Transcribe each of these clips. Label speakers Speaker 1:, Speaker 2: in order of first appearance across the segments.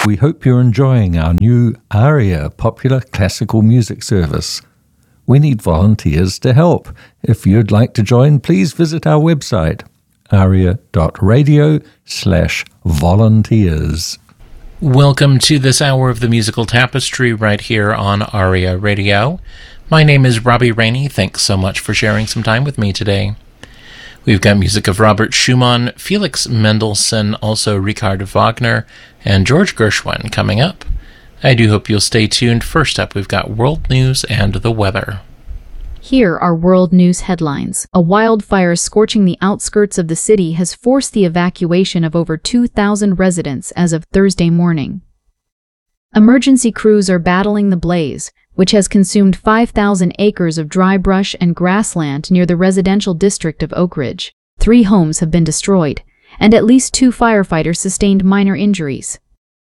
Speaker 1: We hope you're enjoying our new ARIA popular classical music service. We need volunteers to help. If you'd like to join, please visit our website, aria.radio/volunteers.
Speaker 2: Welcome to this hour of the Musical Tapestry right here on ARIA Radio. My name is Robbie Rainey. Thanks so much for sharing some time with me today. We've got music of Robert Schumann, Felix Mendelssohn, also Richard Wagner, and George Gershwin coming up. I do hope you'll stay tuned. First up, we've got world news and the weather.
Speaker 3: Here are world news headlines. A wildfire scorching the outskirts of the city has forced the evacuation of over 2,000 residents as of Thursday morning. Emergency crews are battling the blaze, which has consumed 5,000 acres of dry brush and grassland near the residential district of Oak Ridge. 3 homes have been destroyed, and at least 2 firefighters sustained minor injuries.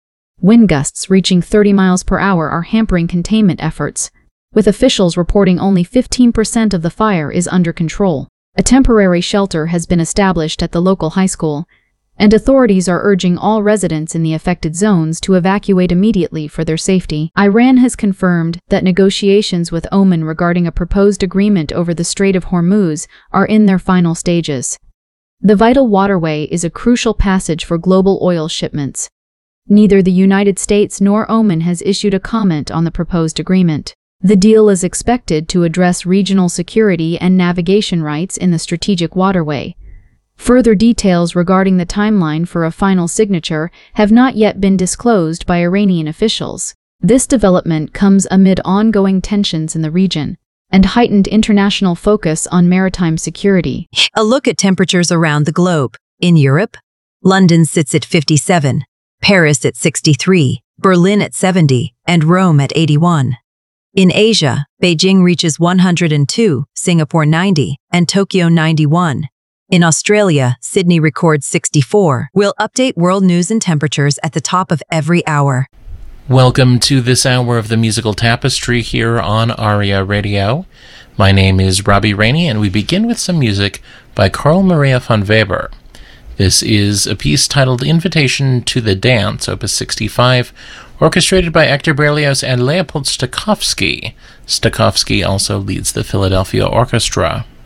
Speaker 3: Wind gusts reaching 30 miles per hour are hampering containment efforts, with officials reporting only 15% of the fire is under control. A temporary shelter has been established at the local high school, and authorities are urging all residents in the affected zones to evacuate immediately for their safety. Iran has confirmed that negotiations with Oman regarding a proposed agreement over the Strait of Hormuz are in their final stages. The vital waterway is a crucial passage for global oil shipments. Neither the United States nor Oman has issued a comment on the proposed agreement. The deal is expected to address regional security and navigation rights in the strategic waterway. Further details regarding the timeline for a final signature have not yet been disclosed by Iranian officials. This development comes amid ongoing tensions in the region and heightened international focus on maritime security.
Speaker 4: A look at temperatures around the globe. In Europe, London sits at 57, Paris at 63, Berlin at 70, and Rome at 81. In Asia, Beijing reaches 102, Singapore 90, and Tokyo 91. In Australia, Sydney records 64. We'll update world news and temperatures at the top of every hour.
Speaker 2: Welcome to this hour of the Musical Tapestry here on ARIA Radio. My name is Robbie Rainey, and we begin with some music by Carl Maria von Weber. This is a piece titled Invitation to the Dance, Opus 65, orchestrated by Hector Berlioz and Leopold Stokowski. Stokowski also leads the Philadelphia Orchestra.